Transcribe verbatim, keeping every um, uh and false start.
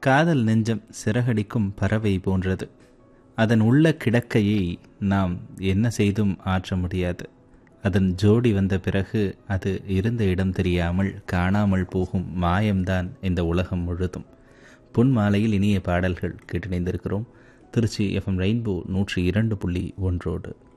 காதல் நெஞ்சம் சிறகடிக்கும் பறவை போன்றது. அதன் உள்ள கிடக்கையை நாம் என்ன செய்தும் ஆற்ற முடியாது. அதன் ஜோடி வந்த பிறகு அது இருந்த இடம் தெரியாமல் காணாமல் போகும் மாயம்தான் இந்த உலகம் முழுதும். பொன் மாலையில் இனிய பாடல்கள் கேட்டிணைந்திருக்கிறோம். திருச்சி எஃப்எம் ரெயின்போ நூற்றி இரண்டு புள்ளி ஒன்றோடு.